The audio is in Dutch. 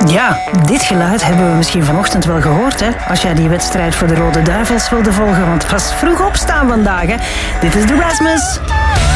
Ja, dit geluid hebben we misschien vanochtend wel gehoord, hè? Als jij die wedstrijd voor de Rode Duivels wilde volgen, want het was vroeg opstaan vandaag, hè? Dit is de Rasmus.